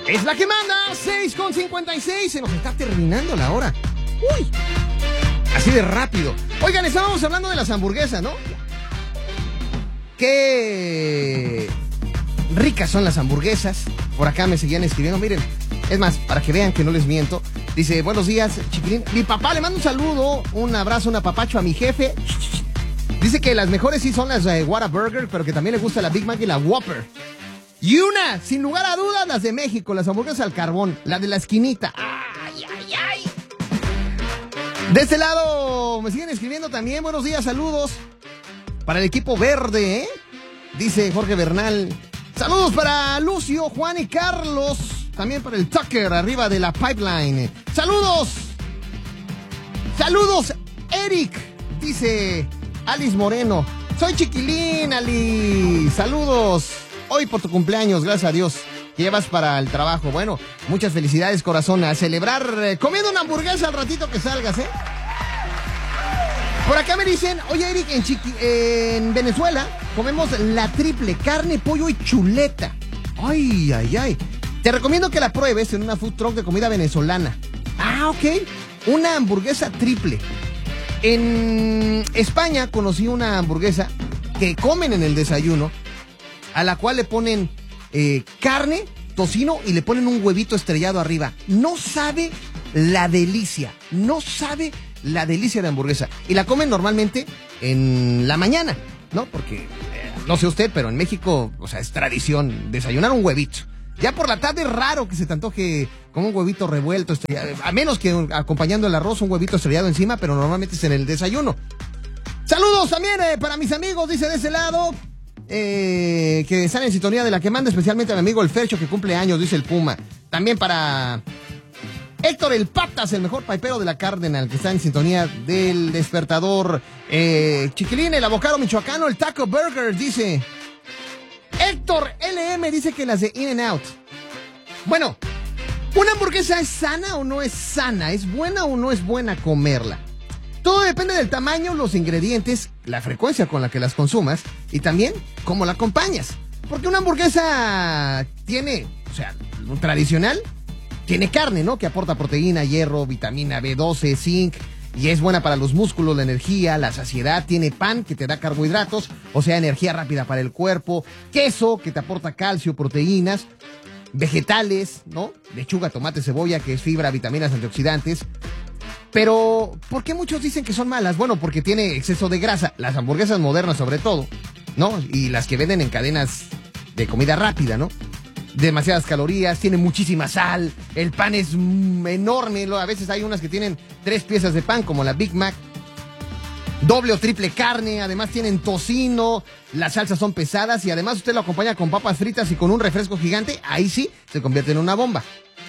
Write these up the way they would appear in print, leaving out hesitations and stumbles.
Es la que manda, 6:56, se nos está terminando la hora. Uy, así de rápido. Oigan, estábamos hablando de las hamburguesas, ¿no? Qué ricas son las hamburguesas. Por acá me seguían escribiendo, miren. Es más, para que vean que no les miento. Dice, buenos días, chiquilín. Mi papá le manda un saludo, un abrazo, un apapacho a mi jefe. Dice que las mejores sí son las Whataburger, pero que también le gusta la Big Mac y la Whopper. Y una, sin lugar a dudas, las de México, las hamburguesas al carbón, la de la esquinita. ¡Ay, ay, ay! De este lado me siguen escribiendo también. Buenos días, saludos para el equipo verde, ¿eh? Dice Jorge Bernal. Saludos para Lucio, Juan y Carlos. También para el Tucker, arriba de la pipeline. ¡Saludos! ¡Saludos, Eric! Dice Alice Moreno. Soy chiquilín, Ali. Saludos. Hoy por tu cumpleaños, gracias a Dios. Que llevas para el trabajo. Bueno, muchas felicidades, corazón. A celebrar comiendo una hamburguesa al ratito que salgas, ¿eh? Por acá me dicen, oye, Eric, en Venezuela comemos la triple, carne, pollo y chuleta. Ay, ay, ay. Te recomiendo que la pruebes en una food truck de comida venezolana. Ah, ok. Una hamburguesa triple. En España conocí una hamburguesa que comen en el desayuno, a la cual le ponen carne, tocino y le ponen un huevito estrellado arriba. No sabe la delicia. No sabe la delicia de hamburguesa. Y la comen normalmente en la mañana, ¿no? Porque, no sé usted, pero en México, o sea, es tradición desayunar un huevito. Ya por la tarde es raro que se te antoje con un huevito revuelto, a menos que acompañando el arroz un huevito estrellado encima, pero normalmente es en el desayuno. Saludos también para mis amigos, dice de ese lado, que están en sintonía de la que manda, especialmente a mi amigo el Fercho, que cumple años, dice el Puma. También para Héctor el Patas, el mejor paipero de la Cardenal, que está en sintonía del despertador. Chiquilín, el abocado michoacano, el Taco Burger, dice Héctor LM, dice que las de In-N-Out. Bueno, ¿una hamburguesa es sana o no es sana? ¿Es buena o no es buena comerla? Todo depende del tamaño, los ingredientes, la frecuencia con la que las consumas y también cómo la acompañas. Porque una hamburguesa tiene, o sea, lo tradicional, tiene carne, ¿no? Que aporta proteína, hierro, vitamina B12, zinc, y es buena para los músculos, la energía, la saciedad. Tiene pan, que te da carbohidratos, o sea, energía rápida para el cuerpo. Queso, que te aporta calcio, proteínas. Vegetales, ¿no? Lechuga, tomate, cebolla, que es fibra, vitaminas, antioxidantes. Pero, ¿por qué muchos dicen que son malas? Bueno, porque tiene exceso de grasa. Las hamburguesas modernas, sobre todo, ¿no? Y las que venden en cadenas de comida rápida, ¿no? Demasiadas calorías, tiene muchísima sal, el pan es enorme, a veces hay unas que tienen 3 piezas de pan, como la Big Mac, doble o triple carne, además tienen tocino, las salsas son pesadas y además usted lo acompaña con papas fritas y con un refresco gigante, ahí sí se convierte en una bomba.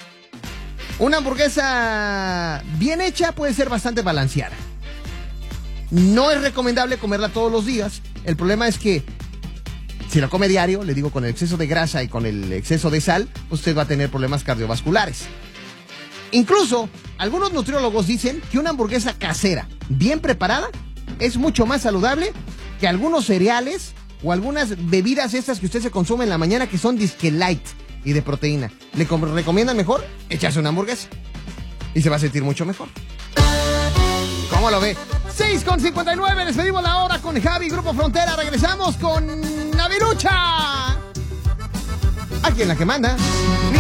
Una hamburguesa bien hecha puede ser bastante balanceada. No es recomendable comerla todos los días, el problema es que si la come diario, le digo, con el exceso de grasa y con el exceso de sal, usted va a tener problemas cardiovasculares. Incluso, algunos nutriólogos dicen que una hamburguesa casera, bien preparada, es mucho más saludable que algunos cereales o algunas bebidas estas que usted se consume en la mañana que son disque light y de proteína. ¿Le recomiendan mejor? Echarse una hamburguesa. Y se va a sentir mucho mejor. ¿Cómo lo ve? 6:59, despedimos la hora con Javi, Grupo Frontera. Regresamos con Navilucha. Aquí en la que manda.